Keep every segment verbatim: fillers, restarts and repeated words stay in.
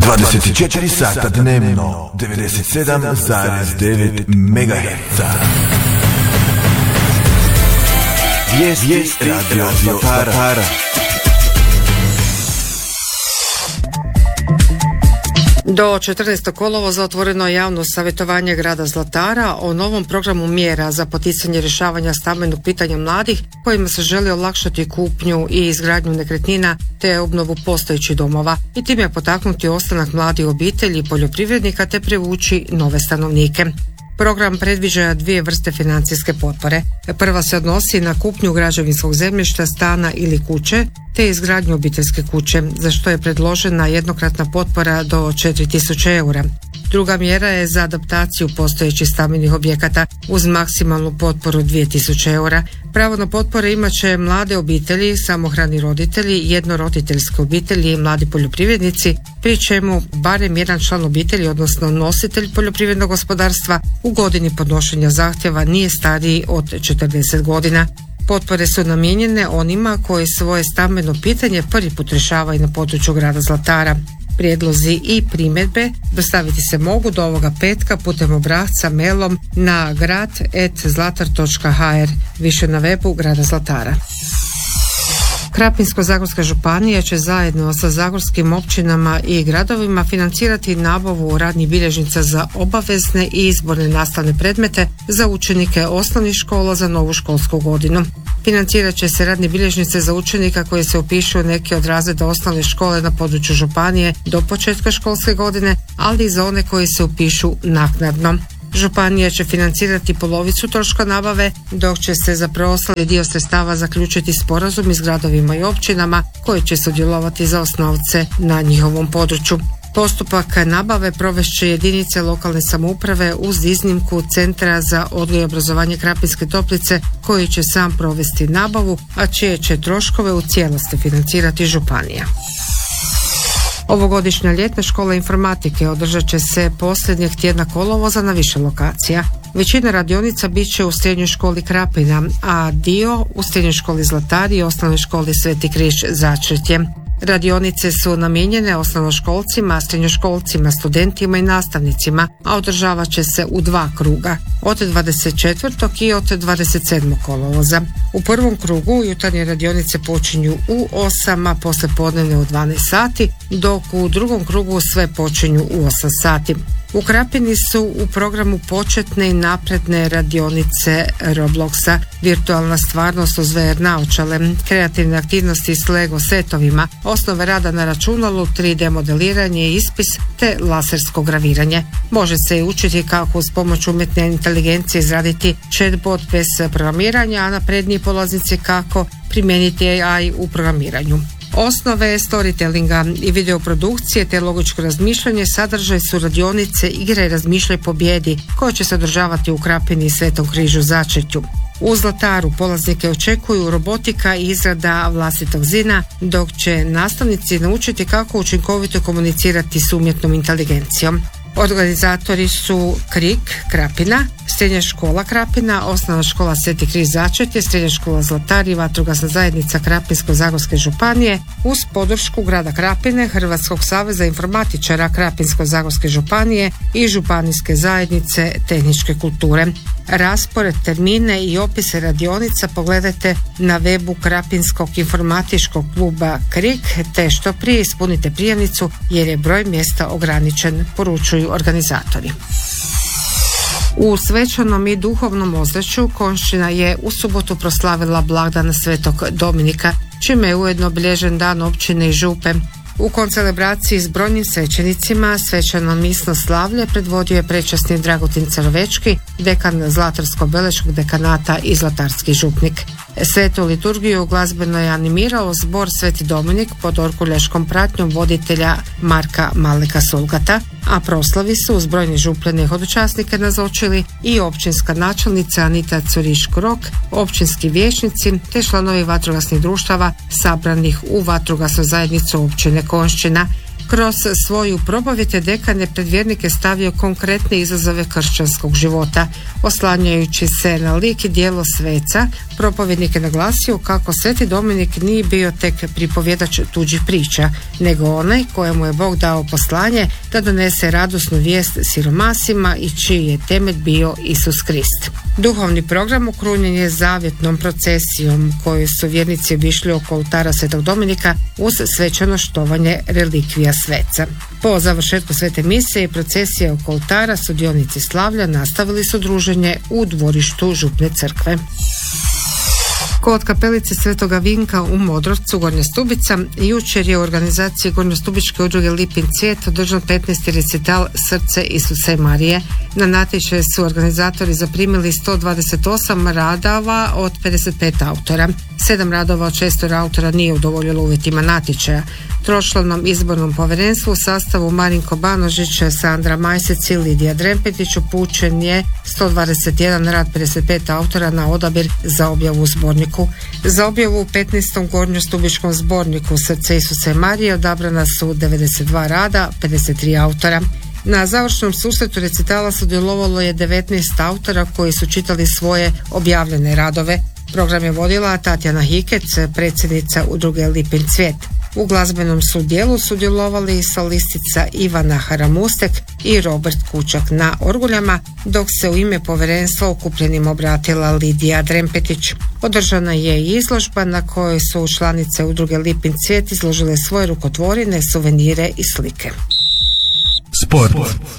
dvadeset četiri sata dnevno, devedeset sedam zarez devet megaherca. Vijesti Radio Zlatara. Do četrnaestog kolovoza otvoreno je javno savjetovanje grada Zlatara o novom programu mjera za poticanje rješavanja stambenog pitanja mladih kojima se želi olakšati kupnju i izgradnju nekretnina te obnovu postojećih domova i time potaknuti ostanak mladih obitelji i poljoprivrednika te privući nove stanovnike. Program predviđa dvije vrste financijske potpore. Prva se odnosi na kupnju građevinskog zemljišta, stana ili kuće, te izgradnju obiteljske kuće, za što je predložena jednokratna potpora do četiri tisuće eura. Druga mjera je za adaptaciju postojećih stambenih objekata uz maksimalnu potporu dvije tisuće eura. Pravo na potpore imat će mlade obitelji, samohrani roditelji, jednoroditeljske obitelji i mladi poljoprivrednici, pri čemu barem jedan član obitelji, odnosno nositelj poljoprivrednog gospodarstva, u godini podnošenja zahtjeva nije stariji od četrdeset godina. Potpore su namijenjene onima koji svoje stambeno pitanje prvi put rješavaju na području grada Zlatara. Prijedlozi i primjedbe dostaviti se mogu do ovoga petka putem obrasca mailom na grad at zlatar točka h r, više na webu grada Zlatara. Krapinsko-zagorska županija će zajedno sa zagorskim općinama i gradovima financirati nabavu radnih bilježnica za obavezne i izborne nastavne predmete za učenike osnovnih škola za novu školsku godinu. Financirat će se radne bilježnice za učenika koji se upišu u neki od razreda osnovne škole na području županije do početka školske godine, ali i za one koji se upišu naknadno. Županija će financirati polovicu troška nabave, dok će se za preostali dio sredstava zaključiti sporazum s gradovima i općinama koji će sudjelovati za osnovce na njihovom području. Postupak nabave provešće jedinice lokalne samouprave uz iznimku Centra za odgoj i obrazovanje Krapinske Toplice koji će sam provesti nabavu, a čije će troškove u cijelosti financirati županija. Ovogodišnja ljetna škola informatike održat će se posljednjeg tjedna kolovoza na više lokacija. Većina radionica bit će u srednjoj školi Krapina, a dio u srednjoj školi Zlatari i osnovnoj školi Sveti Križ Začretje. Radionice su namijenjene osnovnoškolcima, srednjoškolcima, studentima i nastavnicima, a održavat će se u dva kruga, od dvadeset četvrtog i od dvadeset sedmog kolovoza. U prvom krugu jutarnje radionice počinju u osam, a poslijepodnevne u dvanaest sati, dok u drugom krugu sve počinju u osam sati. U Krapini su u programu početne i napredne radionice Robloxa, virtualna stvarnost uz ve er naočale, kreativne aktivnosti s Lego setovima, osnove rada na računalu, tri de modeliranje i ispis te lasersko graviranje. Može se i učiti kako uz pomoć umjetne inteligencije izraditi chatbot bez programiranja, a napredniji polaznici kako primijeniti a i u programiranju. Osnove storytellinga i videoprodukcije te logičko razmišljanje sadržaj su radionice Igre i razmišljaj pobjedi koje će se održavati u Krapini i Svetom Križu Začretju. U Zlataru polaznike očekuju robotika i izrada vlastitog zina, dok će nastavnici naučiti kako učinkovito komunicirati s umjetnom inteligencijom. Organizatori su KRIK Krapina, Srednja škola Krapina, Osnovna škola Sveti Križ Začretje, Srednja škola Zlatari i Vatrogasna zajednica Krapinsko-zagorske županije uz podršku grada Krapine, Hrvatskog saveza informatičara Krapinsko-zagorske županije i županijske zajednice tehničke kulture. Raspored, termine i opise radionica pogledajte na webu Krapinskog informatičkog kluba KRIK, te što prije ispunite prijavnicu jer je broj mjesta ograničen, poručuju organizatori. U svečanom i duhovnom ozračju Konjšćina je u subotu proslavila blagdan Svetog Dominika, čime je ujedno obilježen dan općine i župe. U koncelebraciji s brojnim svećenicima svečano misno slavlje predvodio je prečasni Dragutin Crvečki, dekan Zlatarsko-Beleškog dekanata i zlatarski župnik. Svetu liturgiju glazbeno je animirao zbor Sveti Dominik pod orkuljaškom pratnjom voditelja Marka Maleka Sulgata, a proslavi su uz brojne župljane hodočasnike nazočili i općinska načelnica Anita Curiš-Krok, općinski vijećnici te članovi vatrogasnih društava sabranih u vatrogasnu zajednicu općine Konjšćina. Kroz svoju probavite dekan je pred vjernike stavio konkretne izazove kršćanskog života, oslanjajući se na lik i djelo sveca, Propovjednik je naglasio kako Sveti Dominik nije bio tek pripovjedač tuđih priča, nego onaj kojemu je Bog dao poslanje da donese radosnu vijest siromasima i čiji je temelj bio Isus Krist. Duhovni program okrunjen je zavjetnom procesijom koju su vjernici obišli oko oltara Svetog Dominika uz svečano štovanje relikvija sveca. Po završetku svete mise i procesije oko oltara sudionici slavlja nastavili su druženje u dvorištu župne crkve. Kod kapelice Svetoga Vinka u Modrovcu, Gornja Stubica, jučer je u organizaciji Gornjostubičke udruge Lipin cvijet održan petnaesti recital Srce Isusa i Marije. Na natječaj su organizatori zaprimili sto dvadeset osam radova od pedeset pet autora. Sedam radova od šest autora nije udovoljilo uvjetima natječaja. Tročlanom izbornom povjerenstvu u sastavu Marinko Banožić, Sandra Majsec i Lidija Drempetić upućen je sto dvadeset jedan rad pedeset pet autora na odabir za objavu u zborniku. Za objavu u petnaestom Gornjostubičkom zborniku Srce Isusa i Marije odabrana su devedeset dva rada, pedeset tri autora. Na završnom susretu recitala sudjelovalo je devetnaest autora koji su čitali svoje objavljene radove. Program je vodila Tatjana Hikec, predsjednica udruge Lipin cvijet. U glazbenom su dijelu sudjelovali solistica Ivana Haramustek i Robert Kučak na orguljama, dok se u ime povjerenstva okupljenim obratila Lidija Drempetić. Održana je i izložba na kojoj su članice udruge Lipin cvijet izložile svoje rukotvorine, suvenire i slike. Sport.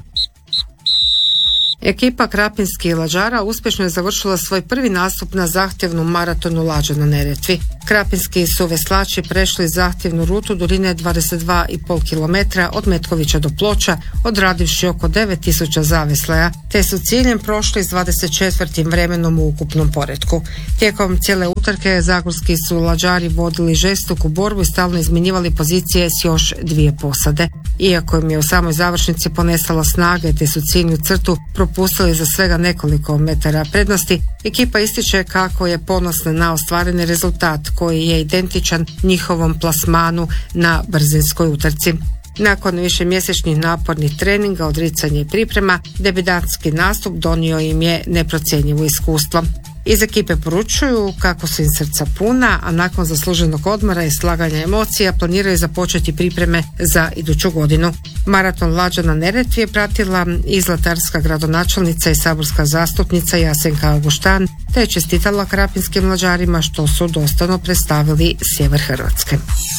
Ekipa Krapinskih lađara uspješno je završila svoj prvi nastup na zahtjevnom maratonu lađa na Neretvi. Krapinski su veslači prešli zahtjevnu rutu duljine dvadeset dva i pol kilometra od Metkovića do Ploča, odradivši oko devet tisuća zaveslaja, te su ciljem prošli s dvadeset četvrtim vremenom u ukupnom poretku. Tijekom cijele utrke zagorski su lađari vodili žestoku borbu i stalno izmjenjivali pozicije s još dvije posade. Iako im je u samoj završnici ponestalo snage te su ciljnu crtu propustili za svega nekoliko metara prednosti, ekipa ističe kako je ponosna na ostvareni rezultat koji je identičan njihovom plasmanu na brzinskoj utrci. Nakon višemjesečnih napornih treninga, odricanja i priprema, debitantski nastup donio im je neprocjenjivo iskustvo. Iz ekipe poručuju kako su im srca puna, a nakon zasluženog odmora i slaganja emocija planiraju započeti pripreme za iduću godinu. Maraton lađa na Neretvi je pratila i zlatarska gradonačelnica i saborska zastupnica Jasenka Auguštan, te je čestitala krapinskim lađarima što su dostojno predstavili sjever Hrvatske.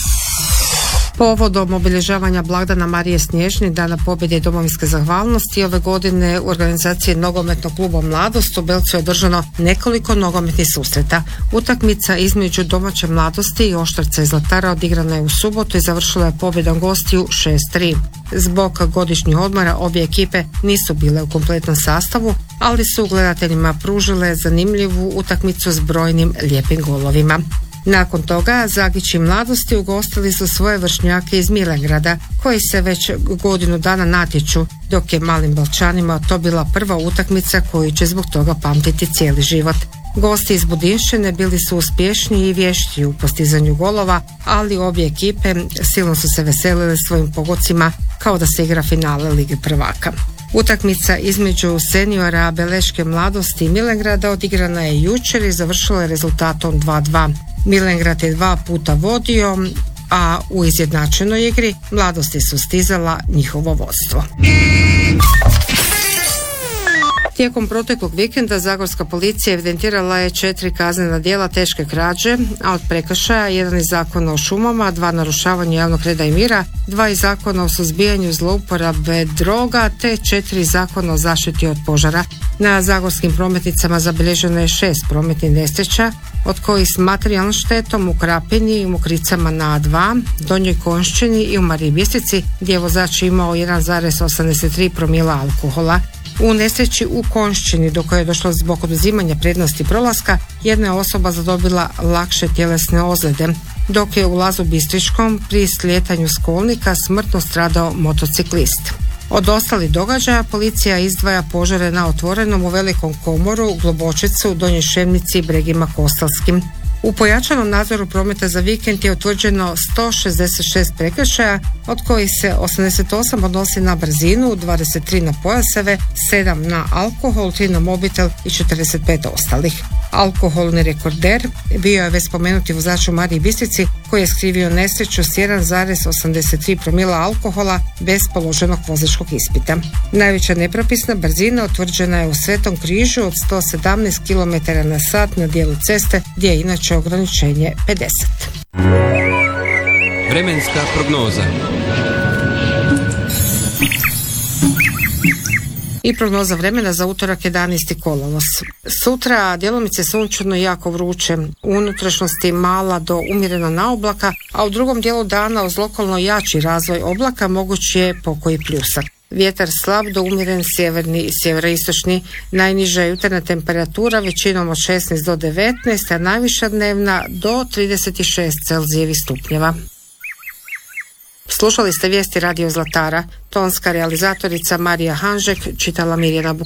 Povodom obilježavanja blagdana Marije Snježne, Dana pobjede i domovinske zahvalnosti, ove godine u organizaciji nogometnog kluba Mladost u Belcu je održano nekoliko nogometnih susreta. Utakmica između domaće Mladosti i Oštarca iz Zlatara odigrana je u subotu i završila je pobjedom gostiju šest tri. Zbog godišnjih odmora obje ekipe nisu bile u kompletnom sastavu, ali su gledateljima pružile zanimljivu utakmicu s brojnim lijepim golovima. Nakon toga Zagići Mladosti ugostili su svoje vršnjake iz Milengrada koji se već godinu dana natječu, dok je malim Belčanima to bila prva utakmica koju će zbog toga pamtiti cijeli život. Gosti iz Budinšćine bili su uspješniji i vještiji u postizanju golova, ali obje ekipe silno su se veselile svojim pogodcima kao da se igra finale Lige prvaka. Utakmica između seniora Beleške Mladosti i Milengrada odigrana je jučer i završila je rezultatom dva dva. Milengrad je dva puta vodio, a u izjednačenoj igri Mladosti su stizala njihovo vodstvo. Tijekom proteklog vikenda zagorska policija evidentirala je četiri kaznena djela teške krađe, a od prekršaja jedan iz Zakona o šumama, dva narušavanja javnog reda i mira, dva iz Zakona o suzbijanju zlouporabe droga, te četiri Zakona o zaštiti od požara. Na zagorskim prometnicama zabilježeno je šest prometnih nesreća, od kojih s materijalnom štetom u Krapini i u Mokricama na A dva, Donjoj Konjšćini i u Mariji Bistrici, gdje je vozač imao jedan zarez osamdeset tri promila alkohola. U nesreći u Konjšćini, do koje je došlo zbog oduzimanja prednosti prolaska, jedna je osoba zadobila lakše tjelesne ozljede, dok je u Lazu Bistričkom pri slijetanju s kolnika smrtno stradao motociklist. Od ostalih događaja policija izdvaja požare na otvorenom u Velikom Komoru, Globočicu, Donjoj Šemnici i Bregima Kostalskim. U pojačanom nadzoru prometa za vikend je utvrđeno sto šezdeset šest prekršaja, od kojih se osamdeset osam odnosi na brzinu, dvadeset tri na pojaseve, sedam na alkohol, tri na mobitel i četrdeset pet ostalih. Alkoholni rekorder bio je već spomenuti vozač u Mariji Bistrici koji je skrivio nesreću s jedan zarez osamdeset tri promila alkohola bez položenog vozačkog ispita. Najveća nepropisna brzina utvrđena je u Svetom Križu od sto sedamnaest kilometara na sat na dijelu ceste gdje je inače ograničenje pedeset. Vremenska prognoza. I prognoza vremena za utorak jedanaesti kolovoz. Sutra djelomice sunčano i jako vruće, u unutrašnjosti mala do umjerena naoblaka, a u drugom dijelu dana uz lokalno jači razvoj oblaka moguć je pokoji pljusak. Vjetar slab do umjeren sjeverni i sjeveroistočni, najniža jutarnja temperatura većinom od šesnaest do devetnaest, a najviša dnevna do trideset šest Celzijevih stupnjeva. Slušali ste vijesti Radio Zlatara, tonska realizatorica Marija Hanžek, čitala Mirjana Buk.